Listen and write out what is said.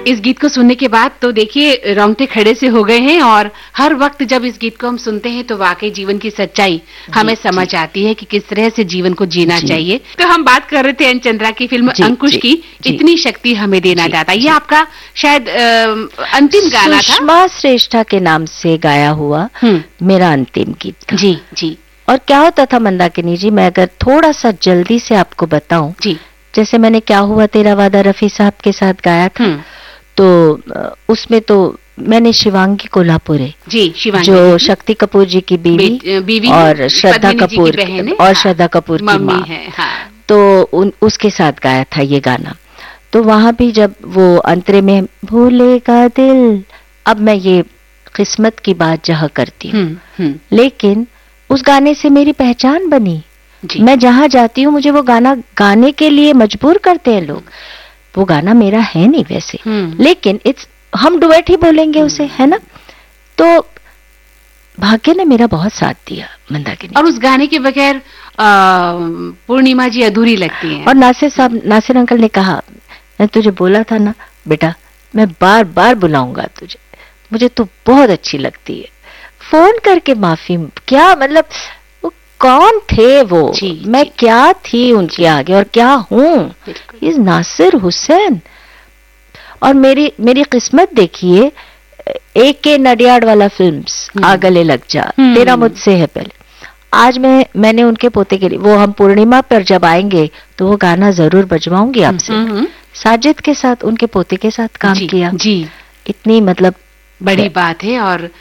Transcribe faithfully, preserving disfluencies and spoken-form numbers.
इस गीत को सुनने के बाद तो देखिए रोंगटे खड़े से हो गए हैं, और हर वक्त जब इस गीत को हम सुनते हैं तो वाकई जीवन की सच्चाई हमें समझ आती है कि किस तरह से जीवन को जीना चाहिए। तो हम बात कर रहे थे एन चंद्रा की फिल्म अंकुश जी, की, जी, इतनी शक्ति हमें देना चाहता। ये आपका शायद आ, अंतिम गाना था, सुषमा श्रेष्ठा के नाम से गाया हुआ मेरा अंतिम गीत था। जी जी। और क्या होता था मंदाकिनी जी, मैं अगर थोड़ा सा जल्दी से आपको बताऊं, जी, जैसे मैंने क्या हुआ तेरा वादा रफी साहब के साथ गाया था, तो उसमें तो मैंने शिवांगी कोल्हापुरे जी, शिवांगी जो शक्ति कपूर जी की बीवी, बीवी और श्रद्धा कपूर और श्रद्धा कपूर की माँ है, हाँ। तो उन, उसके साथ गाया था ये गाना। तो वहां भी जब वो अंतरे में भूलेगा दिल, अब मैं ये किस्मत की बात जहाँ करती हूँ, लेकिन उस गाने से मेरी पहचान बनी। मैं जहां जाती हूँ मुझे वो गाना गाने के लिए मजबूर करते हैं लोग। वो गाना मेरा है नहीं वैसे, लेकिन इट्स हम डुएट ही बोलेंगे उसे, है ना। तो भाग्य ने मेरा बहुत साथ दिया मंदाकिनी। और उस गाने के बगैर पूर्णिमा जी अधूरी लगती हैं। और नासिर साहब, नासिर अंकल ने कहा, मैं तुझे बोला था ना बेटा, मैं बार बार बुलाऊंगा तुझे, मुझे तो बहुत अच्छी लगती है। फोन करके माफी, क्या मतलब वो कौन थे वो, जी, मैं जी, क्या थी उनके आगे और क्या हूँ, इस नासिर हुसैन। और मेरी मेरी किस्मत देखिए, ए के नडियाड वाला फिल्म्स, आ गले लग जा, तेरा मुझसे है पहले, आज मैं मैंने उनके पोते के लिए, वो हम पूर्णिमा पर जब आएंगे तो वो गाना जरूर बजवाऊंगी आपसे। साजिद के साथ, उनके पोते के साथ काम जी, किया जी, इतनी मतलब बड़ी बात है। और